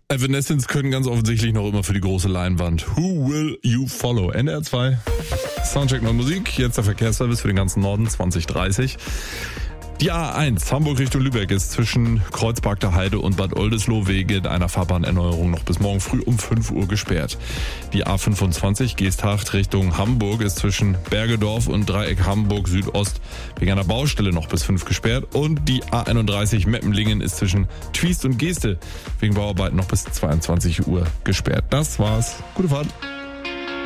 Evanescence können ganz offensichtlich noch immer für die große Leinwand. Who will you follow? NDR 2. Soundcheck neue Musik. Jetzt der Verkehrsservice für den ganzen Norden 2030. Die A1 Hamburg Richtung Lübeck ist zwischen Kreuzberg der Heide und Bad Oldesloe wegen einer Fahrbahnerneuerung noch bis morgen früh um 5 Uhr gesperrt. Die A25 Geesthacht Richtung Hamburg ist zwischen Bergedorf und Dreieck Hamburg Südost wegen einer Baustelle noch bis 5 gesperrt. Und die A31 Meppenlingen ist zwischen Twiest und Geeste wegen Bauarbeiten noch bis 22 Uhr gesperrt. Das war's. Gute Fahrt.